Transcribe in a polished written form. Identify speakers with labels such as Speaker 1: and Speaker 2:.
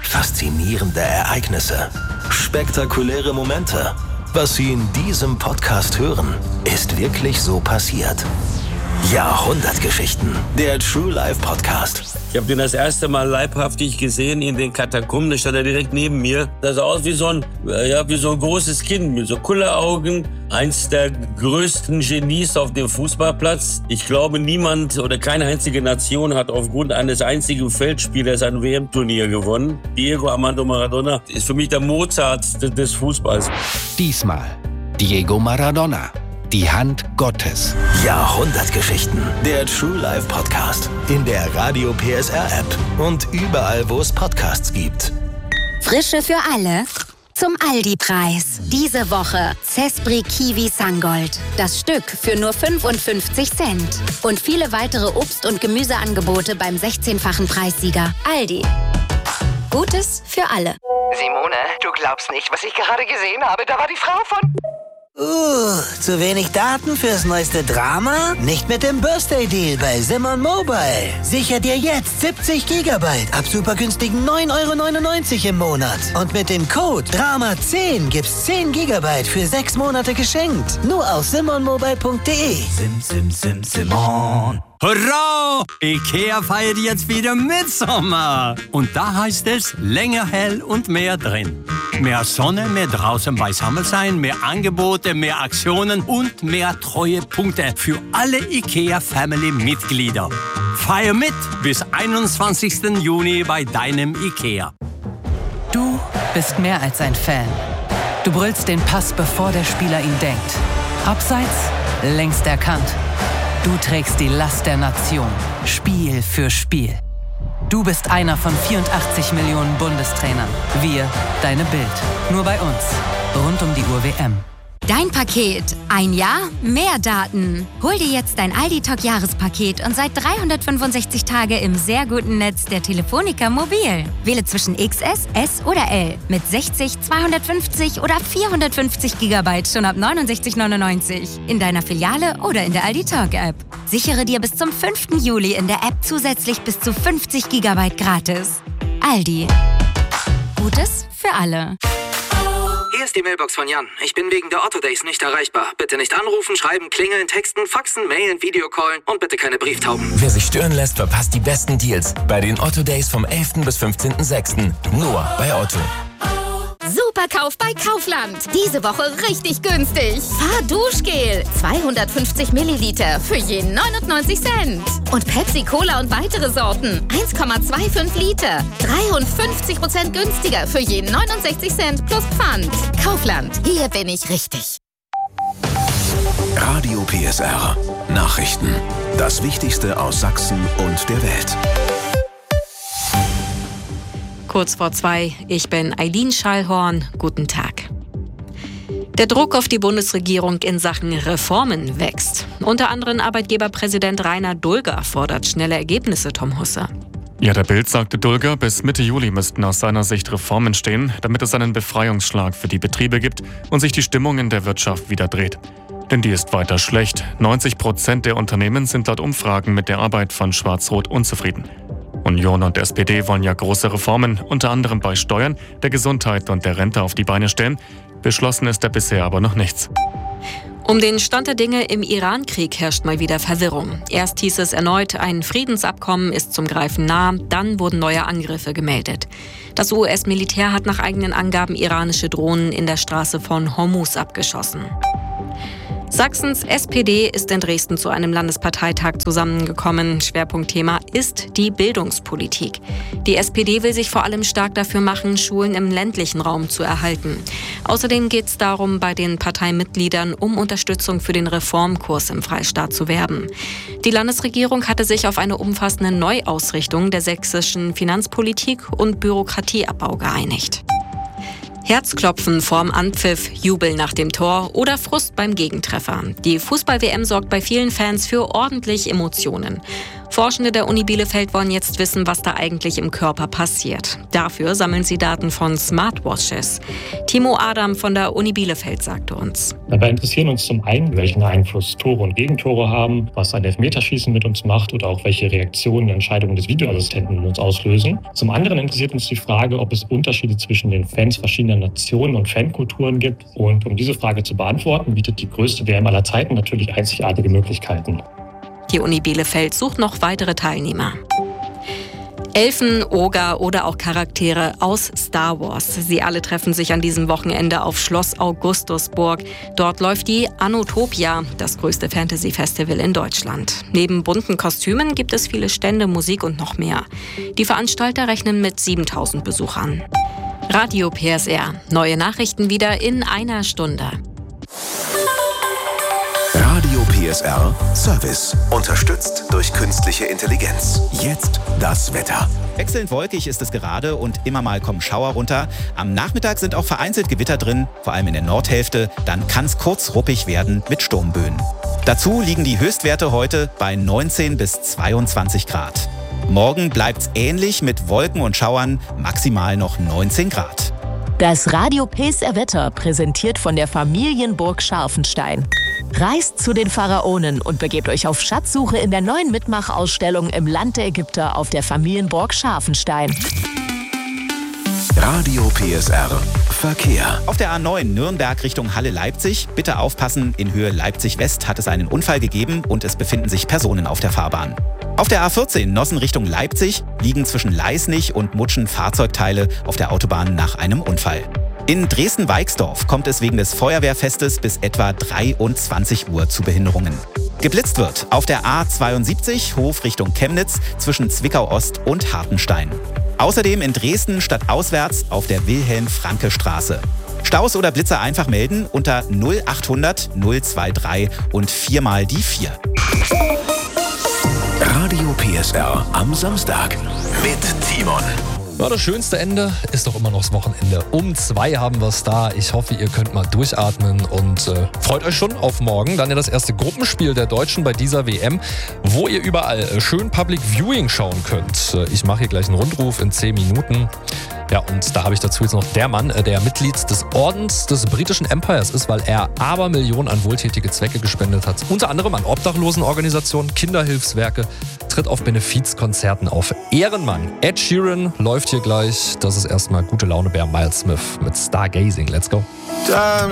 Speaker 1: Faszinierende Ereignisse. Spektakuläre Momente. Was Sie in diesem Podcast hören, ist wirklich so passiert. Jahrhundertgeschichten. Der True Life Podcast.
Speaker 2: Ich habe den das erste Mal leibhaftig gesehen in den Katakomben. Da stand er direkt neben mir. Das sah aus wie so ein großes Kind mit so Kulleraugen. Eins der größten Genies auf dem Fußballplatz. Ich glaube, niemand oder keine einzige Nation hat aufgrund eines einzigen Feldspielers ein WM-Turnier gewonnen. Diego Armando Maradona ist für mich der Mozart des Fußballs.
Speaker 3: Diesmal Diego Maradona. Die Hand Gottes.
Speaker 1: Jahrhundertgeschichten. Der True Life Podcast. In der Radio PSR App und überall, wo es Podcasts gibt.
Speaker 4: Frische für alle. Zum Aldi-Preis. Diese Woche Zespri Kiwi Sangold. Das Stück für nur 55 Cent. Und viele weitere Obst- und Gemüseangebote beim 16-fachen Preissieger. Aldi. Gutes für alle.
Speaker 5: Simone, du glaubst nicht, was ich gerade gesehen habe. Da war die Frau von...
Speaker 6: zu wenig Daten fürs neueste Drama? Nicht mit dem Birthday-Deal bei Simon Mobile. Sicher dir jetzt 70 GB ab super günstigen 9,99 € im Monat. Und mit dem Code DRAMA10 gibt's 10 GB für 6 Monate geschenkt. Nur auf simonmobile.de.
Speaker 7: Simon. Hurra! Ikea feiert jetzt wieder Mitsommer. Und da heißt es länger hell und mehr drin. Mehr Sonne, mehr draußen beisammen sein, mehr Angebote, mehr Aktionen und mehr Treuepunkte für alle IKEA-Family-Mitglieder. Feier mit bis 21. Juni bei deinem IKEA.
Speaker 8: Du bist mehr als ein Fan. Du brüllst den Pass, bevor der Spieler ihn denkt. Abseits, längst erkannt. Du trägst die Last der Nation, Spiel für Spiel. Du bist einer von 84 Millionen Bundestrainern. Wir, deine Bild. Nur bei uns. Rund um die Uhr WM.
Speaker 4: Dein Paket. Ein Jahr, mehr Daten. Hol dir jetzt dein Aldi-Talk-Jahrespaket und sei 365 Tage im sehr guten Netz der Telefonica Mobil. Wähle zwischen XS, S oder L mit 60, 250 oder 450 GB schon ab 69,99 in deiner Filiale oder in der Aldi-Talk-App. Sichere dir bis zum 5. Juli in der App zusätzlich bis zu 50 GB gratis. Aldi. Gutes für alle.
Speaker 9: Hier ist die Mailbox von Jan. Ich bin wegen der Otto Days nicht erreichbar. Bitte nicht anrufen, schreiben, klingeln, texten, faxen, mailen, Videocallen und bitte keine Brieftauben.
Speaker 10: Wer sich stören lässt, verpasst die besten Deals bei den Otto Days vom 11. bis 15.06. Nur bei Otto.
Speaker 11: Superkauf bei Kaufland. Diese Woche richtig günstig. Fahrduschgel 250 Milliliter für je 99 Cent. Und Pepsi Cola und weitere Sorten 1,25 Liter. 53% günstiger für je 69 Cent plus Pfand. Kaufland, hier bin ich richtig.
Speaker 1: Radio PSR. Nachrichten. Das Wichtigste aus Sachsen und der Welt.
Speaker 12: Kurz vor 2, ich bin Eileen Schallhorn. Guten Tag. Der Druck auf die Bundesregierung in Sachen Reformen wächst. Unter anderem Arbeitgeberpräsident Rainer Dulger fordert schnelle Ergebnisse, Tom Husse.
Speaker 13: Ja, der Bild sagte Dulger, bis Mitte Juli müssten aus seiner Sicht Reformen stehen, damit es einen Befreiungsschlag für die Betriebe gibt und sich die Stimmung in der Wirtschaft wieder dreht. Denn die ist weiter schlecht. 90% der Unternehmen sind laut Umfragen mit der Arbeit von Schwarz-Rot unzufrieden. Union und SPD wollen ja große Reformen, unter anderem bei Steuern, der Gesundheit und der Rente auf die Beine stellen. Beschlossen ist da bisher aber noch nichts.
Speaker 12: Um den Stand der Dinge im Iran-Krieg herrscht mal wieder Verwirrung. Erst hieß es erneut, ein Friedensabkommen ist zum Greifen nah, dann wurden neue Angriffe gemeldet. Das US-Militär hat nach eigenen Angaben iranische Drohnen in der Straße von Hormuz abgeschossen. Sachsens SPD ist in Dresden zu einem Landesparteitag zusammengekommen. Schwerpunktthema ist die Bildungspolitik. Die SPD will sich vor allem stark dafür machen, Schulen im ländlichen Raum zu erhalten. Außerdem geht es darum, bei den Parteimitgliedern um Unterstützung für den Reformkurs im Freistaat zu werben. Die Landesregierung hatte sich auf eine umfassende Neuausrichtung der sächsischen Finanzpolitik und Bürokratieabbau geeinigt. Herzklopfen vorm Anpfiff, Jubel nach dem Tor oder Frust beim Gegentreffer. Die Fußball-WM sorgt bei vielen Fans für ordentlich Emotionen. Forschende der Uni Bielefeld wollen jetzt wissen, was da eigentlich im Körper passiert. Dafür sammeln sie Daten von Smartwatches. Timo Adam von der Uni Bielefeld sagte uns:
Speaker 14: Dabei interessieren uns zum einen, welchen Einfluss Tore und Gegentore haben, was ein Elfmeterschießen mit uns macht oder auch welche Reaktionen Entscheidungen des Videoassistenten in uns auslösen. Zum anderen interessiert uns die Frage, ob es Unterschiede zwischen den Fans verschiedener Nationen und Fankulturen gibt. Und um diese Frage zu beantworten, bietet die größte WM aller Zeiten natürlich einzigartige Möglichkeiten.
Speaker 12: Die Uni Bielefeld sucht noch weitere Teilnehmer. Elfen, Oger oder auch Charaktere aus Star Wars. Sie alle treffen sich an diesem Wochenende auf Schloss Augustusburg. Dort läuft die Anotopia, das größte Fantasy-Festival in Deutschland. Neben bunten Kostümen gibt es viele Stände, Musik und noch mehr. Die Veranstalter rechnen mit 7.000 Besuchern. Radio PSR. Neue Nachrichten wieder in einer Stunde.
Speaker 1: Radio PSR Service. Unterstützt durch künstliche Intelligenz. Jetzt das Wetter.
Speaker 15: Wechselnd wolkig ist es gerade und immer mal kommen Schauer runter. Am Nachmittag sind auch vereinzelt Gewitter drin, vor allem in der Nordhälfte. Dann kann es kurz ruppig werden mit Sturmböen. Dazu liegen die Höchstwerte heute bei 19 bis 22 Grad. Morgen bleibt's ähnlich mit Wolken und Schauern, maximal noch 19 Grad.
Speaker 16: Das Radio PSR Wetter präsentiert von der Familienburg Scharfenstein. Reist zu den Pharaonen und begebt euch auf Schatzsuche in der neuen Mitmachausstellung im Land der Ägypter auf der Familienburg Scharfenstein.
Speaker 1: Radio PSR Verkehr.
Speaker 15: Auf der A9 Nürnberg Richtung Halle-Leipzig. Bitte aufpassen, in Höhe Leipzig-West hat es einen Unfall gegeben und es befinden sich Personen auf der Fahrbahn. Auf der A14 Nossen Richtung Leipzig liegen zwischen Leisnig und Mutschen Fahrzeugteile auf der Autobahn nach einem Unfall. In Dresden-Weixdorf kommt es wegen des Feuerwehrfestes bis etwa 23 Uhr zu Behinderungen. Geblitzt wird auf der A72 Hof Richtung Chemnitz zwischen Zwickau-Ost und Hartenstein. Außerdem in Dresden stadtauswärts auf der Wilhelm-Franke-Straße. Staus oder Blitzer einfach melden unter 0800 023 und 4 mal die 4.
Speaker 1: Radio PSR am Samstag mit Timon.
Speaker 17: Ja, das schönste Ende ist doch immer noch das Wochenende. Um 2 haben wir es da. Ich hoffe, ihr könnt mal durchatmen und freut euch schon auf morgen. Dann ja das erste Gruppenspiel der Deutschen bei dieser WM, wo ihr überall schön Public Viewing schauen könnt. Ich mache hier gleich einen Rundruf in 10 Minuten. Ja, und da habe ich dazu jetzt noch der Mann, der Mitglied des Ordens des britischen Empires ist, weil er Abermillionen an wohltätige Zwecke gespendet hat. Unter anderem an Obdachlosenorganisationen, Kinderhilfswerke, tritt auf Benefizkonzerten auf. Ehrenmann. Ed Sheeran läuft hier gleich. Das ist erstmal gute Laune Bär Miles Smith mit Stargazing. Let's go.